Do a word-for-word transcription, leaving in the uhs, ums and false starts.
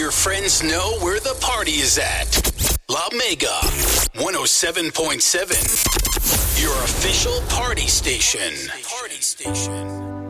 your friends know where the party is at. La Mega, one oh seven point seven, your official party station. Party station.